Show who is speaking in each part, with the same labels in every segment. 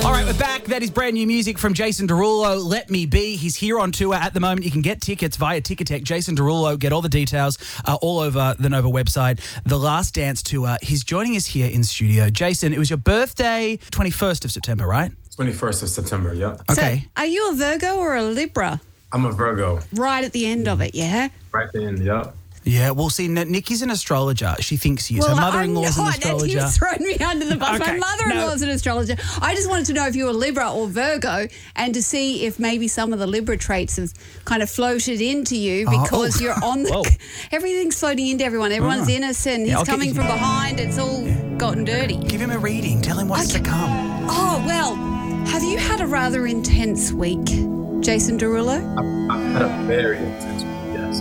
Speaker 1: All right, we're back. That is brand new music from Jason Derulo, Let Me Be. He's here on tour at the moment. You can get tickets via Ticketek. Jason Derulo, get all the details all over the Nova website. The Last Dance Tour. He's joining us here in studio. Jason, it was your birthday, 21st of September, right?
Speaker 2: 21st of September, yeah.
Speaker 1: Okay.
Speaker 3: So, are you a Virgo or a Libra?
Speaker 2: I'm a Virgo.
Speaker 3: Right at the end of it, yeah?
Speaker 2: Right then, yeah.
Speaker 1: Yeah, well, see, Nikki's an astrologer. She thinks he is. Her mother-in-law's an astrologer.
Speaker 3: You've thrown me under the bus.
Speaker 1: Okay,
Speaker 3: My mother-in-law's an astrologer. I just wanted to know if you were Libra or Virgo and to see if maybe some of the Libra traits have kind of floated into you because you're on the... Everything's floating into everyone. Everyone's innocent. He's coming from behind. It's all gotten dirty.
Speaker 1: Give him a reading. Tell him what's to come.
Speaker 3: Oh, well, have you had a rather intense week, Jason Derulo?
Speaker 2: I've had a very intense week, yes.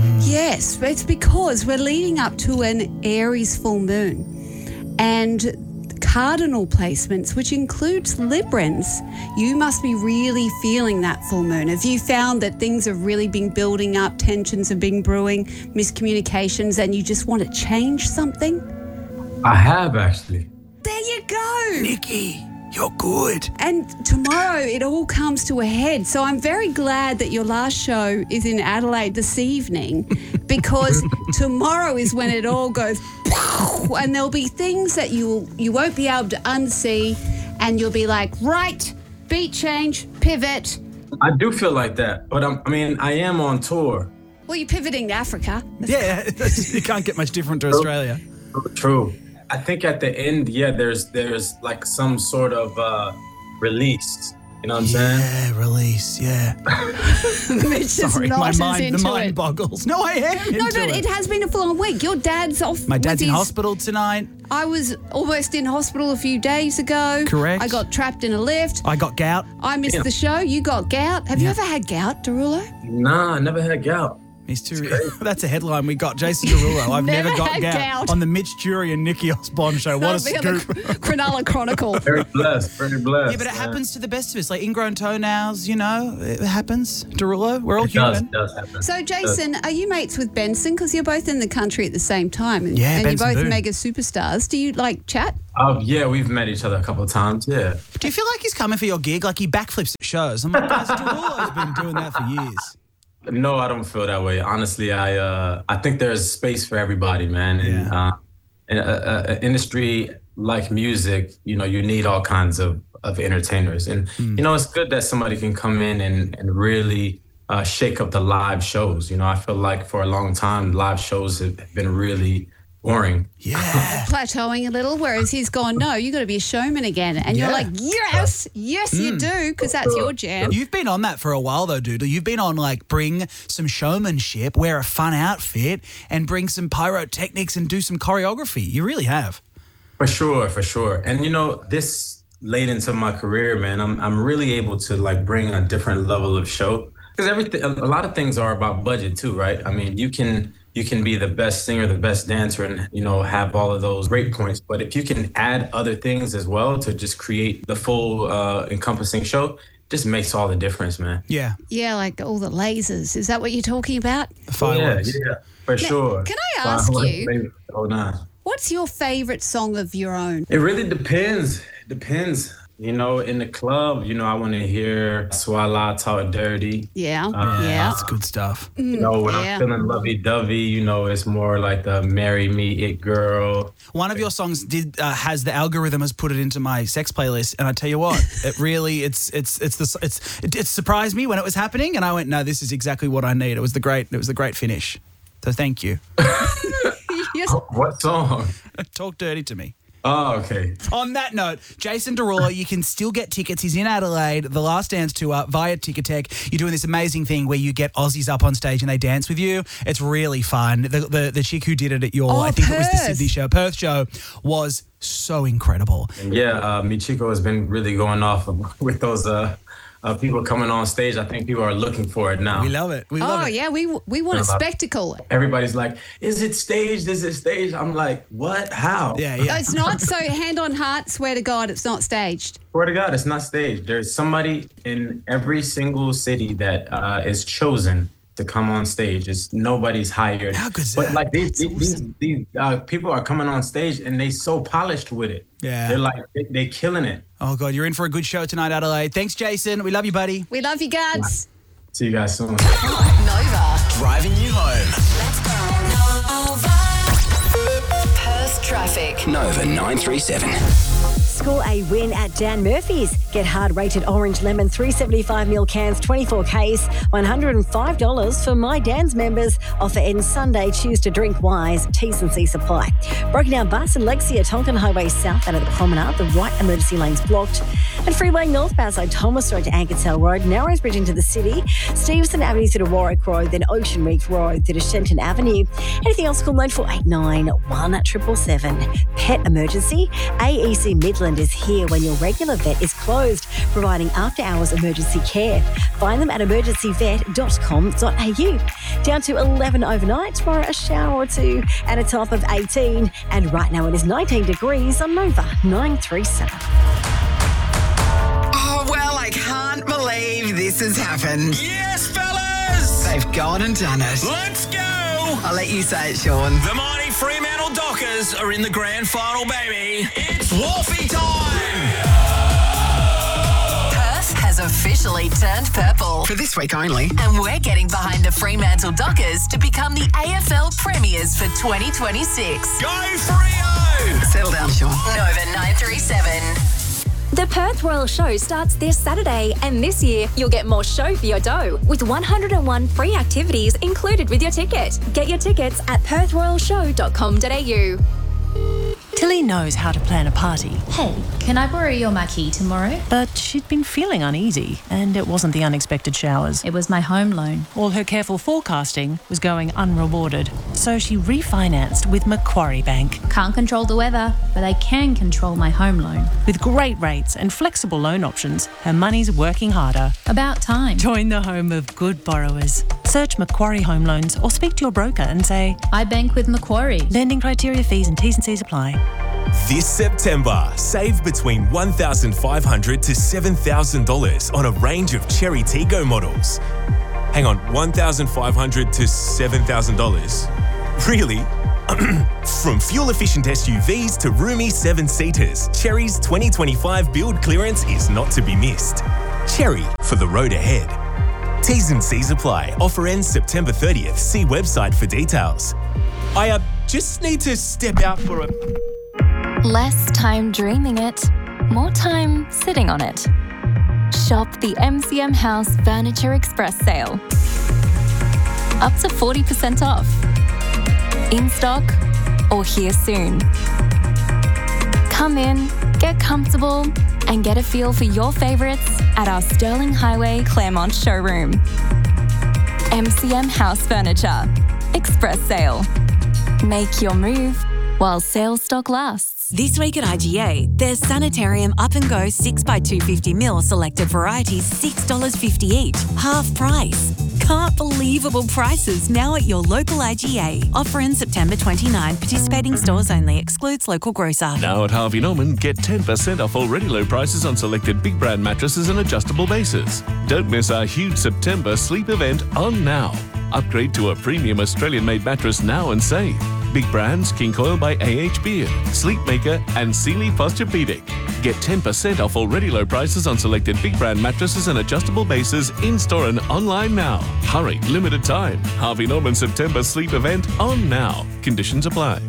Speaker 3: Yes, but it's because we're leading up to an Aries full moon and cardinal placements, which includes Librans. You must be really feeling that full moon. Have you found that things have really been building up, tensions have been brewing, miscommunications, and you just want to change something?
Speaker 2: I have, actually.
Speaker 3: There you go.
Speaker 1: Nikki, you're good.
Speaker 3: And tomorrow it all comes to a head. So I'm very glad that your last show is in Adelaide this evening because tomorrow is when it all goes and there'll be things that you won't be able to unsee and you'll be like, right, beat change, pivot.
Speaker 2: I do feel like that, but I am on tour.
Speaker 3: Well, you're pivoting to Africa.
Speaker 1: Yeah, you can't get much different to Australia.
Speaker 2: True. I think at the end, there's like some sort of release. You know what I'm saying?
Speaker 1: Yeah, release, yeah.
Speaker 3: Mitch is
Speaker 1: Sorry,
Speaker 3: not
Speaker 1: the mind boggles. No, I am
Speaker 3: No, but it has been a full-on week. Your dad's off.
Speaker 1: My dad's in hospital tonight.
Speaker 3: I was almost in hospital a few days ago.
Speaker 1: Correct.
Speaker 3: I got trapped in a lift.
Speaker 1: I got gout.
Speaker 3: I missed the show. You got gout. Have you ever had gout, Derulo?
Speaker 2: Nah, I never had gout.
Speaker 1: He's too. That's a headline we got. Jason Derulo. I've never got gout on the Mitch Jury and Nikki Osborne show. What a scoop.
Speaker 3: Cronulla Chronicle.
Speaker 2: Very blessed. Very blessed.
Speaker 1: Yeah, but it happens to the best of us. Like ingrown toenails, it happens. Derulo, we're all human.
Speaker 2: It does happen.
Speaker 3: So, Jason, are you mates with Benson? Because you're both in the country at the same time. And
Speaker 1: Benson
Speaker 3: you're both
Speaker 1: Boone.
Speaker 3: mega superstars. Do you, chat?
Speaker 2: Yeah, we've met each other a couple of times, yeah.
Speaker 1: Do you feel like he's coming for your gig? Like he backflips at shows? I'm like, guys, Derulo's been doing that for years.
Speaker 2: No, I don't feel that way. Honestly, I think there's space for everybody, man. And in an industry like music, you need all kinds of entertainers. And, it's good that somebody can come in and really shake up the live shows. I feel like for a long time, live shows have been really boring.
Speaker 1: Yeah.
Speaker 3: Plateauing a little, whereas he's gone, no, you got to be a showman again. And you're like, yes, you do, because that's your jam.
Speaker 1: You've been on that for a while, though, Doodle. You've been on, bring some showmanship, wear a fun outfit, and bring some pyrotechnics and do some choreography. You really have.
Speaker 2: For sure. And, this late into my career, man, I'm really able to, bring a different level of show. Because a lot of things are about budget, too, right? I mean, you can be the best singer, the best dancer, and, have all of those great points. But if you can add other things as well to just create the full encompassing show, just makes all the difference, man.
Speaker 1: Yeah.
Speaker 3: Yeah, like all the lasers. Is that what you're talking about?
Speaker 1: The fireworks.
Speaker 2: Yeah, for sure.
Speaker 3: Can I ask you,
Speaker 2: Oh, nice.
Speaker 3: What's your favorite song of your own?
Speaker 2: It really depends. In the club, I want to hear Swala Talk Dirty.
Speaker 3: Yeah.
Speaker 1: That's good stuff.
Speaker 2: When I'm feeling lovey-dovey, it's more like the Marry Me It Girl.
Speaker 1: One of your songs has the algorithm has put it into my sex playlist, and I tell you what, it really it surprised me when it was happening, and I went, no, this is exactly what I need. It was the great finish. So thank you.
Speaker 3: Yes.
Speaker 2: What song?
Speaker 1: Talk dirty to me.
Speaker 2: Oh, okay.
Speaker 1: On that note, Jason Derulo, you can still get tickets. He's in Adelaide, the Last Dance Tour via Ticketek. You're doing this amazing thing where you get Aussies up on stage and they dance with you. It's really fun. The chick who did it at your, I think
Speaker 3: Perth.
Speaker 1: it was the Sydney show, Perth show, was so incredible.
Speaker 2: Yeah, Michiko has been really going off with those people coming on stage. I think people are looking for it now.
Speaker 1: We love it. We love it.
Speaker 3: Yeah, we want a spectacle.
Speaker 2: Everybody's like, is it staged? Is it staged? I'm like, what? How?
Speaker 1: Yeah.
Speaker 3: It's not. So hand on heart, swear to God, it's not staged.
Speaker 2: Swear to God, it's not staged. There's somebody in every single city that is chosen to come on stage. It's nobody's hired.
Speaker 1: How good's
Speaker 2: but
Speaker 1: that?
Speaker 2: like these people are coming on stage and they so polished with it.
Speaker 1: Yeah.
Speaker 2: They're like they killing it.
Speaker 1: Oh, God, you're in for a good show tonight, Adelaide. Thanks, Jason. We love you, buddy.
Speaker 3: We love you, Gads.
Speaker 2: See you guys soon.
Speaker 4: Nova.
Speaker 5: Driving you home.
Speaker 4: Let's go. Nova. Perth traffic.
Speaker 5: Nova 937.
Speaker 6: Score a win at Dan Murphy's. Get hard-rated orange lemon 375ml cans, 24 case, $105 for My Dan's members. Offer ends Sunday. Choose to drink wise. T&C supply. Broken down bus in Lexia, Tonkin Highway south out of the promenade. The right emergency lane's blocked. And freeway northbound side Thomas Road to Ankertell Road, Narrows Bridge into the city, Stevenson Avenue through to Warwick Road, then Ocean Reef Road through to Shenton Avenue. Anything else, call 9489 1777. Pet emergency. AEC Midland is here when your regular vet is closed, providing after-hours emergency care. Find them at emergencyvet.com.au. Down to 11 overnight, tomorrow a shower or two at a top of 18. And right now it is 19 degrees on Nova 937.
Speaker 7: Oh, well, I can't believe this has happened.
Speaker 8: Yes, fellas!
Speaker 7: They've gone and done it.
Speaker 8: Let's go!
Speaker 7: I'll let you say it, Sean.
Speaker 8: The mighty Fremantle Dockers are in the grand final, baby. It's Wolfie time!
Speaker 4: Perth has officially turned purple.
Speaker 7: For this week only.
Speaker 4: And we're getting behind the Fremantle Dockers to become the AFL Premiers for 2026.
Speaker 8: Go Freo!
Speaker 7: Settle down, Sean.
Speaker 4: Nova 937.
Speaker 9: The Perth Royal Show starts this Saturday, and this year you'll get more show for your dough with 101 free activities included with your ticket. Get your tickets at perthroyalshow.com.au.
Speaker 10: Tilly knows how to plan a party.
Speaker 11: Hey, can I borrow your marquee tomorrow?
Speaker 10: But she'd been feeling uneasy, and it wasn't the unexpected showers.
Speaker 11: It was my home loan.
Speaker 10: All her careful forecasting was going unrewarded. So she refinanced with Macquarie Bank.
Speaker 11: Can't control the weather, but I can control my home loan.
Speaker 10: With great rates and flexible loan options, her money's working harder.
Speaker 11: About time.
Speaker 10: Join the home of good borrowers. Search Macquarie Home Loans or speak to your broker and say,
Speaker 11: I bank with Macquarie.
Speaker 10: Lending criteria, fees and T&Cs apply.
Speaker 12: This September, save between $1,500 to $7,000 on a range of Cherry Tiggo models. Hang on, $1,500 to $7,000? Really? From fuel-efficient SUVs to roomy 7-seaters, Cherry's 2025 build clearance is not to be missed. Cherry, for the road ahead. T's and C's apply. Offer ends September 30th. See website for details. I just need to step out for a...
Speaker 9: Less time dreaming it, more time sitting on it. Shop the MCM House Furniture Express sale. Up to 40% off. In stock or here soon. Come in, get comfortable, and get a feel for your favourites at our Sterling Highway Claremont showroom. MCM House Furniture Express sale. Make your move while sales stock lasts.
Speaker 13: This week at IGA, there's Sanitarium Up and Go 6x250ml selected varieties, $6.50 each, half price. Can't believable prices now at your local IGA. Offer in September 29. Participating stores only. Excludes local grocer.
Speaker 14: Now at Harvey Norman, get 10% off already low prices on selected big brand mattresses and adjustable bases. Don't miss our huge September sleep event on now. Upgrade to a premium Australian-made mattress now and save. Big brands, King Coil by AH Beard, Sleepmaker and Sealy Posturepedic. Get 10% off already low prices on selected big brand mattresses and adjustable bases in-store and online now. Hurry, limited time. Harvey Norman September sleep event on now. Conditions apply.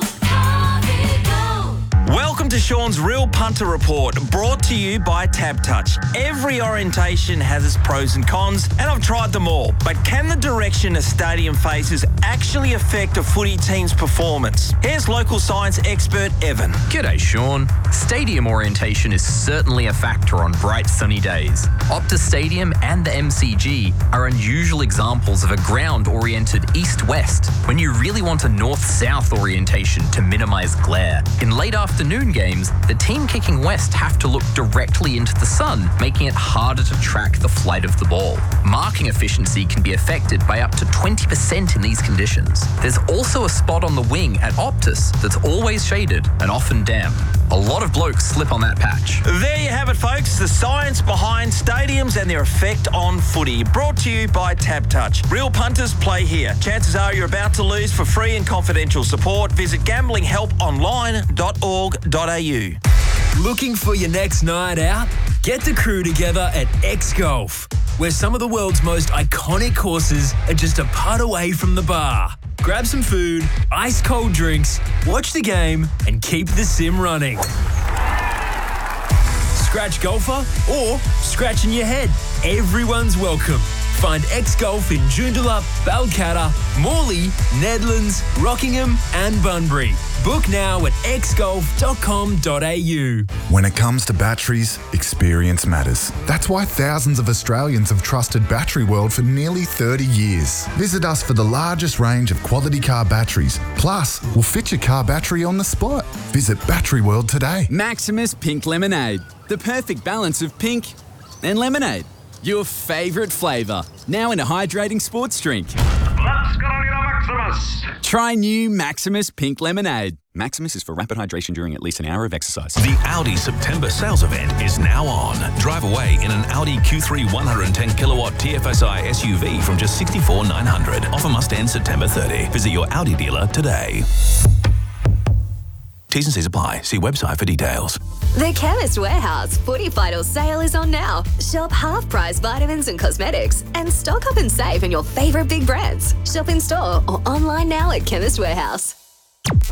Speaker 8: Welcome to Sean's Real Punter Report, brought to you by Tab Touch. Every orientation has its pros and cons, and I've tried them all. But can the direction a stadium faces actually affect a footy team's performance? Here's local science expert Evan.
Speaker 15: G'day, Sean. Stadium orientation is certainly a factor on bright sunny days. Optus Stadium and the MCG are unusual examples of a ground-oriented east-west when you really want a north-south orientation to minimise glare. In late afternoon games, the team kicking west have to look directly into the sun, making it harder to track the flight of the ball. Marking efficiency can be affected by up to 20% in these conditions. There's also a spot on the wing at Optus that's always shaded and often damp. A lot of blokes slip on that patch.
Speaker 8: There you have it, folks. the science behind stadiums and their effect on footy. Brought to you by TabTouch. Real punters play here. Chances are you're about to lose. For free and confidential support, visit gamblinghelponline.org.au.
Speaker 16: Looking for your next night out? Get the crew together at X Golf, where some of the world's most iconic courses are just a putt away from the bar. Grab some food, ice cold drinks, watch the game, and keep the sim running. Scratch golfer or scratch in your head. Everyone's welcome. Find X Golf in Joondalup, Balcatta, Morley, Nedlands, Rockingham and Bunbury. Book now at xgolf.com.au.
Speaker 17: When it comes to batteries, experience matters. That's why thousands of Australians have trusted Battery World for nearly 30 years. Visit us for the largest range of quality car batteries. Plus, we'll fit your car battery on the spot. Visit Battery World today.
Speaker 18: Maximus Pink Lemonade. The perfect balance of pink and lemonade. Your favourite flavour. Now in a hydrating sports drink.
Speaker 19: Let's get on to Maximus.
Speaker 18: Try new Maximus Pink Lemonade. Maximus is for rapid hydration during at least an hour of exercise.
Speaker 20: The Audi September sales event is now on. Drive away in an Audi Q3 110 kilowatt TFSI SUV from just $64,900. Offer must end September 30. Visit your Audi dealer today. T's and C's apply. See website for details.
Speaker 21: The Chemist Warehouse Footy Final Sale is on now. Shop half-price vitamins and cosmetics and stock up and save on your favourite big brands. Shop in store or online now at Chemist Warehouse.